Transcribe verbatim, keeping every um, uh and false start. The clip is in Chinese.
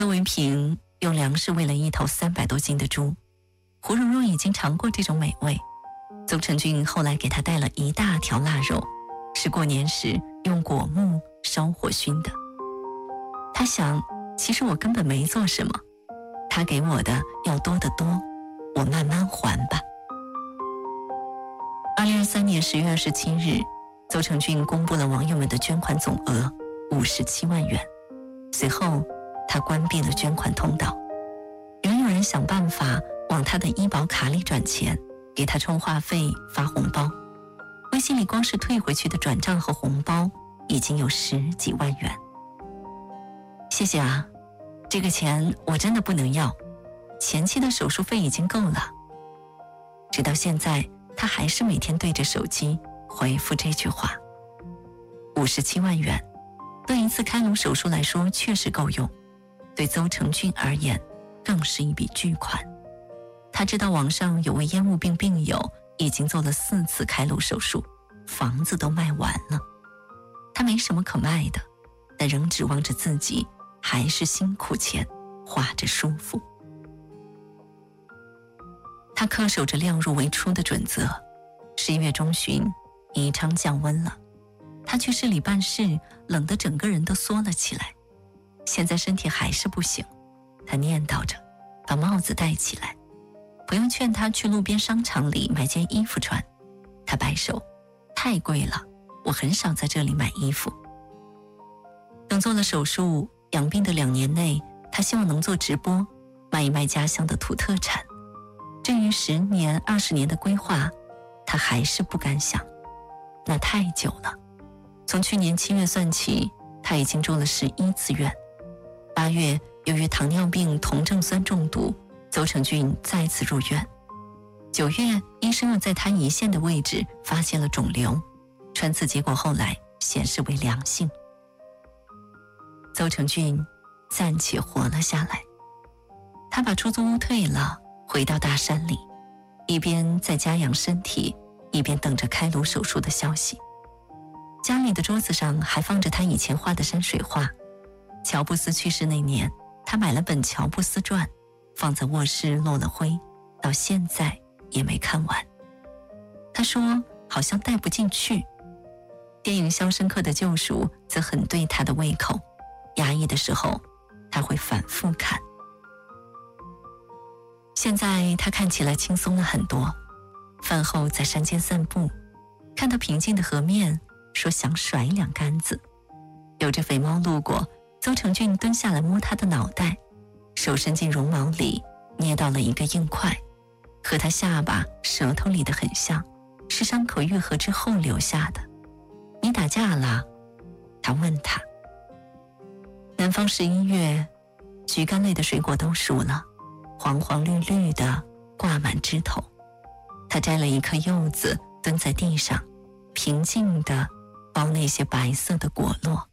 陆文平用粮食喂了一头三百多斤的猪，胡蓉蓉已经尝过这种美味。邹成俊后来给他带了一大条腊肉，是过年时用果木烧火熏的。他想，其实我根本没做什么，他给我的要多得多，我慢慢还吧。二零二三年十月二十七日，邹成俊公布了网友们的捐款总额五十七万元。随后，他关闭了捐款通道，仍有人想办法往他的医保卡里转钱，给他充话费、发红包。微信里光是退回去的转账和红包已经有十几万元。谢谢啊，这个钱我真的不能要，前期的手术费已经够了。直到现在，他还是每天对着手机回复这句话。五十七万元，对一次开颅手术来说确实够用，对邹成俊而言更是一笔巨款。他知道网上有位烟雾病病友已经做了四次开颅手术，房子都卖完了。他没什么可卖的，但仍指望着自己还是辛苦钱花着舒服。他恪守着量入为出的准则。十一月中旬，宜昌降温了，他去市里办事，冷得整个人都缩了起来。现在身体还是不行，他念叨着，把帽子戴起来。朋友劝他去路边商场里买件衣服穿，他摆手，太贵了，我很少在这里买衣服。等做了手术，养病的两年内，他希望能做直播，卖一卖家乡的土特产。至于十年、二十年的规划，他还是不敢想，那太久了。从去年七月算起，他已经住了十一次院。八月，由于糖尿病酮症酸中毒，邹成俊再次入院。九月，医生又在他胰腺的位置发现了肿瘤，穿刺结果后来显示为良性。邹成俊暂且活了下来。他把出租屋退了，回到大山里，一边在家养身体，一边等着开颅手术的消息。家里的桌子上还放着他以前画的山水画。乔布斯去世那年，他买了本《乔布斯传》，放在卧室落了灰，到现在也没看完。他说好像带不进去。电影《肖申克的救赎》则很对他的胃口，压抑的时候他会反复看。现在他看起来轻松了很多，饭后在山间散步，看到平静的河面，说想甩两杆子。有只肥猫路过，邹成俊蹲下来摸它的脑袋，手伸进绒毛里捏到了一个硬块，和他下巴舌头里的很像，是伤口愈合之后留下的。你打架了？他问他。南方十一月，橘柑类的水果都熟了，黄黄绿绿的挂满枝头。他摘了一颗柚子，蹲在地上，平静地剥那些白色的果落。